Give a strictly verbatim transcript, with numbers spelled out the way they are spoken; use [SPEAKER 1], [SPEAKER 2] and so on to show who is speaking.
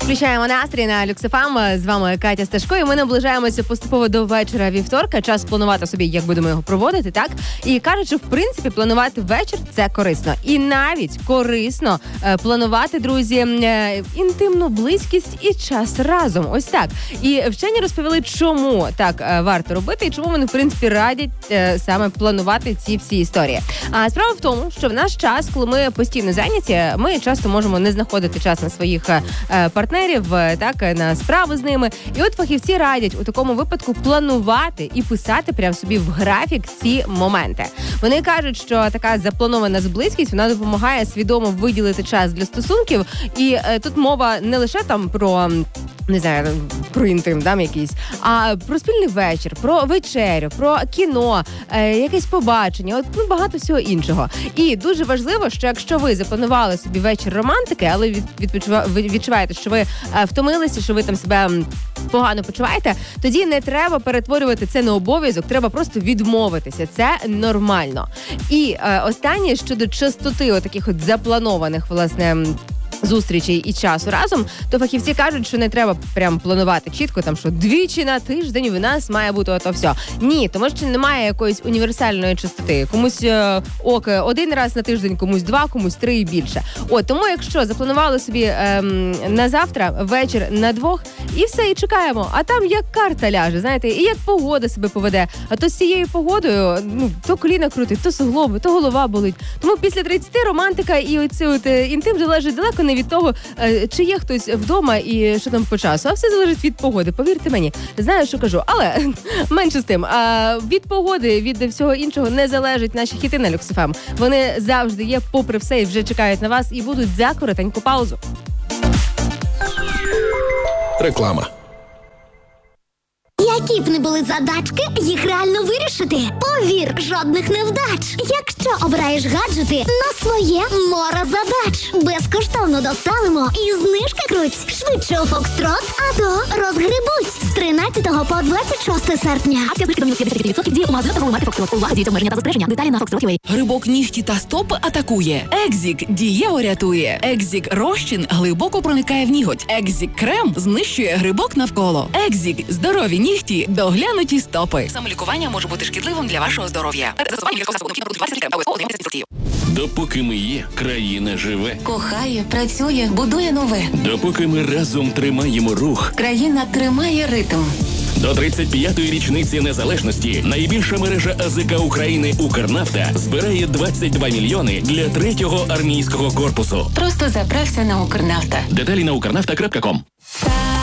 [SPEAKER 1] Підвищаємо настрій на Люкс еф ем. З вами Катя Сташко. І ми наближаємося поступово до вечора вівторка. Час планувати собі, як будемо його проводити, так? І кажуть, що в принципі планувати вечір – це корисно. І навіть корисно е, планувати, друзі, е, інтимну близькість і час разом. Ось так. І вчені розповіли, чому так е, варто робити і чому вони, в принципі, радять е, саме планувати ці всі історії. А справа в тому, що в наш час, коли ми постійно зайняті, ми часто можемо не знаходити час на своїх е, партнерів, так, на справи з ними. І от фахівці радять у такому випадку планувати і писати прямо собі в графік ці моменти. Вони кажуть, що така запланована близькість, вона допомагає свідомо виділити час для стосунків. І е, тут мова не лише там про, не знаю, про інтим, да, якийсь, а про спільний вечір, про вечерю, про кіно, е, якесь побачення, от, ну, багато всього іншого. І дуже важливо, що якщо ви запланували собі вечір романтики, але від, відпочива, ви відчуваєте, що ви е, втомилися, що ви там себе погано почуваєте, тоді не треба перетворювати це на обов'язок, треба просто відмовитися. Це нормально. І е, останнє щодо частоти отаких от запланованих, власне, зустрічей і часу разом, то фахівці кажуть, що не треба прям планувати чітко, там, що двічі на тиждень в нас має бути ото все. Ні, тому що немає якоїсь універсальної частоти. Комусь е, ок, один раз на тиждень, комусь два, комусь три і більше. От, тому якщо запланували собі е, на завтра вечір на двох, і все, і чекаємо. А там як карта ляже, знаєте, і як погода себе поведе. А то з цією погодою, ну, то коліна крутить, то суглоби, то голова болить. Тому після тридцяти романтика і оцей от інтим залежить далеко не від того, чи є хтось вдома і що там по часу, а все залежить від погоди, повірте мені. Знаю, що кажу, але менше з тим. А від погоди, від всього іншого не залежать наші хіти на Люкс еф ем. Вони завжди є, попри все, і вже чекають на вас, і будуть за коротеньку паузу.
[SPEAKER 2] Реклама.
[SPEAKER 3] Які б не були задачки, їх реально вирішити. Повір, жодних невдач. Якщо обираєш гаджети на своє море задач. Безкоштовно доставимо і знижки круть. Швидше у Фокстрот, а то розгребуть. З тринадцятого по двадцять шосте серпня.
[SPEAKER 4] Акція знижки до мінус п'ятдесят відсотків діє у магазинах торгової марки Фокстрот. Увага, діють обмеження та застереження. Деталі на фокстрот крапка ю а.
[SPEAKER 5] Грибок нігті та стопи атакує. Екзік дієво рятує. Екзік розчин глибоко проникає в ніготь. Екзік крем знищує грибок навколо. Екзік здорові нігті, доглянуті стопи. Самолікування може бути шкідливим для вашого здоров'я.
[SPEAKER 2] Допоки ми є, країна живе.
[SPEAKER 6] Кохає, працює, будує нове.
[SPEAKER 2] Допоки ми разом тримаємо рух.
[SPEAKER 6] Країна тримає ритм.
[SPEAKER 2] До тридцять п'ятої річниці незалежності найбільша мережа а зе ка України «Укрнафта» збирає двадцять два мільйони для третього армійського корпусу.
[SPEAKER 6] Просто заправся на Укрнафта.
[SPEAKER 2] Деталі на укрнафта крапка ком.